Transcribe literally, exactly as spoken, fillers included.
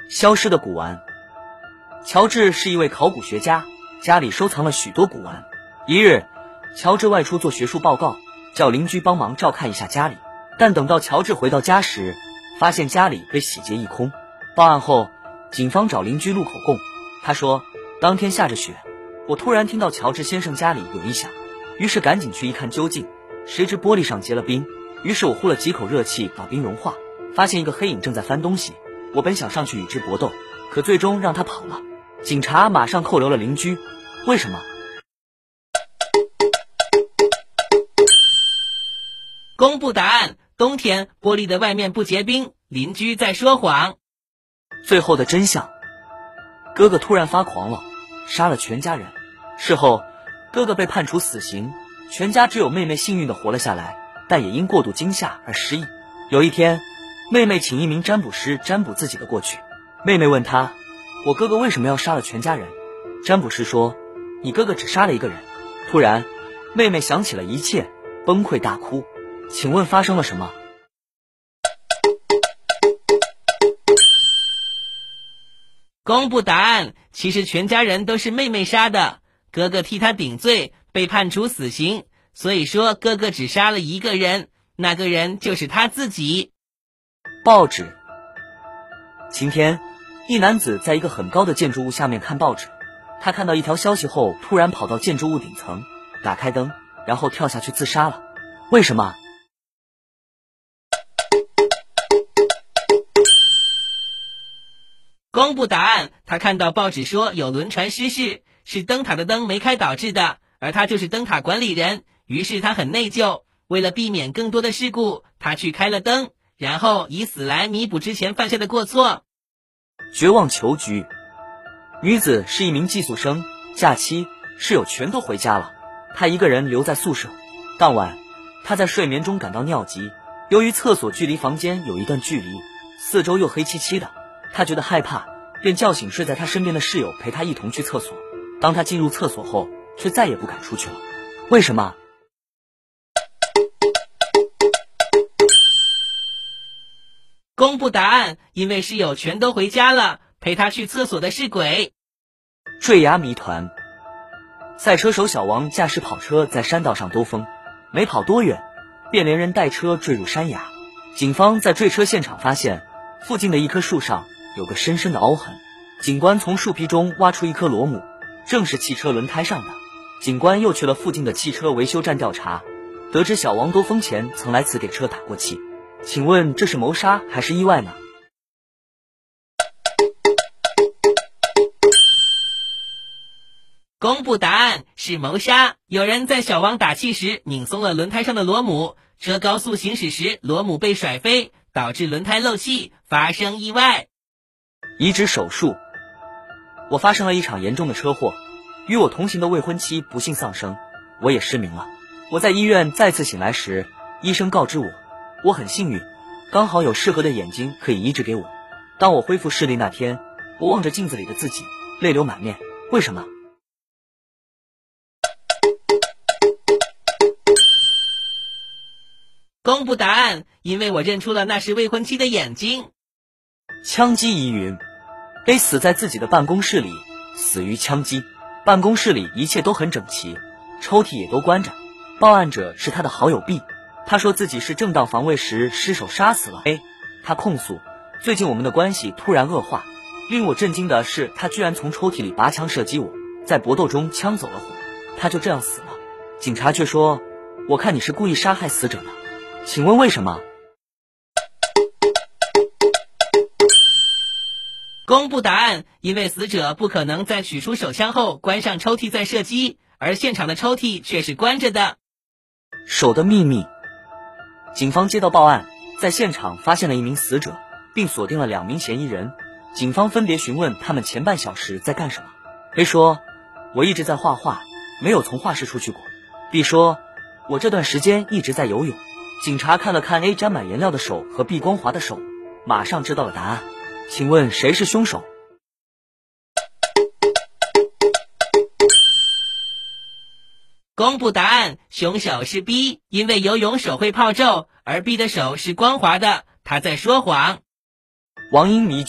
消失的古玩。乔治是一位考古学家，家里收藏了许多古玩。一日，乔治外出做学术报告，叫邻居帮忙照看一下家里。但等到乔治回到家时，发现家里被洗劫一空。报案后，警方找邻居录口供。他说，当天下着雪，我突然听到乔治先生家里有异响，于是赶紧去一看究竟，谁知玻璃上结了冰。于是我呼了几口热气把冰融化，发现一个黑影正在翻东西。我本想上去与之搏斗，可最终让他跑了。警察马上扣留了邻居。为什么？ 公布答案。冬天玻璃的外面不结冰，邻居在说谎。 最后的真相，哥哥突然发狂了，杀了全家人。事后哥哥被判处死刑，全家只有妹妹幸运地活了下来，但也因过度惊吓而失忆。有一天，妹妹请一名占卜师占卜自己的过去。妹妹问他，我哥哥为什么要杀了全家人？占卜师说，你哥哥只杀了一个人。突然妹妹想起了一切，崩溃大哭。请问发生了什么？ 公布答案。其实全家人都是妹妹杀的，哥哥替他顶罪，被判处死刑。所以说哥哥只杀了一个人，那个人就是他自己。 报纸。今天，一男子在一个很高的建筑物下面看报纸，他看到一条消息后，突然跑到建筑物顶层，打开灯，然后跳下去自杀了。为什么？ 公布答案。他看到报纸说有轮船失事，是灯塔的灯没开导致的，而他就是灯塔管理人，于是他很内疚。为了避免更多的事故，他去开了灯，然后以死来弥补之前犯下的过错。 绝望求局。女子是一名寄宿生，假期室友全都回家了，她一个人留在宿舍。当晚，她在睡眠中感到尿急，由于厕所距离房间有一段距离，四周又黑漆漆的，她觉得害怕，便叫醒睡在她身边的室友陪她一同去厕所。当她进入厕所后，却再也不敢出去了。为什么？ 公布答案。因为室友全都回家了，陪他去厕所的是鬼。 坠崖谜团。赛车手小王驾驶跑车在山道上兜风，没跑多远，便连人带车坠入山崖。警方在坠车现场发现，附近的一棵树上有个深深的凹痕。警官从树皮中挖出一颗螺母，正是汽车轮胎上的。警官又去了附近的汽车维修站调查，得知小王兜风前曾来此给车打过气。请问这是谋杀还是意外呢？ 公布答案。是谋杀。有人在小王打气时拧松了轮胎上的螺母，车高速行驶时螺母被甩飞，导致轮胎漏气，发生意外。 移植手术。我发生了一场严重的车祸，与我同行的未婚妻不幸丧生，我也失明了。我在医院再次醒来时，医生告知我，我很幸运，刚好有适合的眼睛可以移植给我。当我恢复视力那天，我望着镜子里的自己，泪流满面。为什么？ 公布答案。因为我认出了那是未婚妻的眼睛。 枪击疑云。A 死在自己的办公室里，死于枪击。办公室里一切都很整齐，抽屉也都关着。报案者是他的好友 B， 他说自己是正当防卫时失手杀死了 A。 他控诉最近我们的关系突然恶化，令我震惊的是他居然从抽屉里拔枪射击我，在搏斗中枪走了火，他就这样死了。警察却说，我看你是故意杀害死者的。请问为什么？ 公布答案。因为死者不可能在取出手枪后关上抽屉再射击，而现场的抽屉却是关着的。 手的秘密。警方接到报案，在现场发现了一名死者，并锁定了两名嫌疑人。警方分别询问他们前半小时在干什么。 A 说，我一直在画画，没有从画室出去过。 B 说，我这段时间一直在游泳。警察看了看 A 沾满颜料的手和 B 光滑的手，马上知道了答案。请问谁是凶手？ 公布答案。凶手是 B， 因为游泳手会泡皱，而 B 的手是光滑的，他在说谎。 王英谜